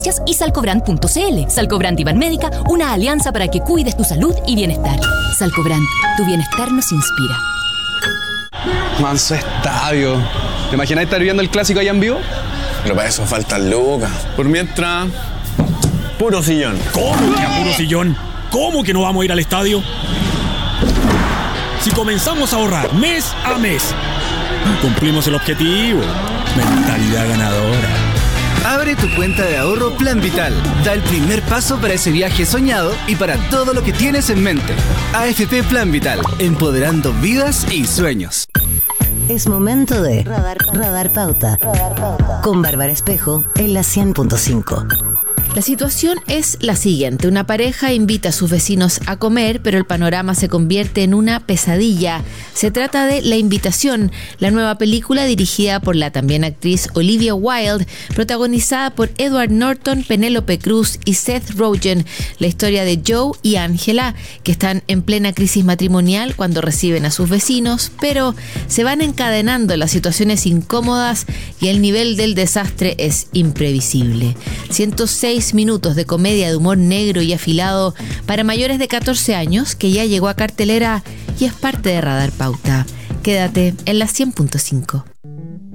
y Salcobrand.cl. Salcobrand y Banmédica, una alianza para que cuides tu salud y bienestar. Salcobrand, tu bienestar nos inspira. Manso estadio. ¿Te imaginas estar viendo el clásico allá en vivo? Pero para eso faltan lucas. Por mientras, puro sillón. ¿Cómo que a puro sillón? ¿Cómo que no vamos a ir al estadio? Si comenzamos a ahorrar mes a mes, cumplimos el objetivo. Mentalidad ganadora. Abre tu cuenta de ahorro Plan Vital. Da el primer paso para ese viaje soñado y para todo lo que tienes en mente. AFP Plan Vital, empoderando vidas y sueños. Es momento de Radar Pauta. Con Bárbara Espejo en la 100.5. La situación es la siguiente. Una pareja invita a sus vecinos a comer, pero el panorama se convierte en una pesadilla. Se trata de La Invitación, la nueva película dirigida por la también actriz Olivia Wilde, protagonizada por Edward Norton, Penélope Cruz y Seth Rogen. La historia de Joe y Angela, que están en plena crisis matrimonial cuando reciben a sus vecinos, pero se van encadenando las situaciones incómodas y el nivel del desastre es imprevisible. 106 minutos de comedia de humor negro y afilado para mayores de 14 años que ya llegó a cartelera y es parte de Radar Pauta. Quédate en la 100.5.